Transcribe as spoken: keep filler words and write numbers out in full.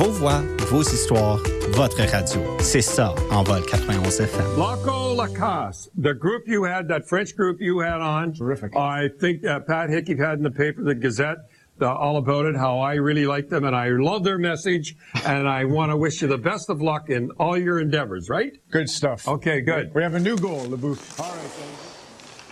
Vos voix, vos histoires, votre radio. C'est ça, Envol quatre-vingt-onze F M. Loco Lacasse, the group you had, that French group you had on. Terrific. I think uh, Pat Hickey had in the paper, the Gazette, uh, all about it, how I really like them, and I love their message, and I want to wish you the best of luck in all your endeavors, right? Good stuff. Okay, good. We have a new goal, LeBouf. All right, then.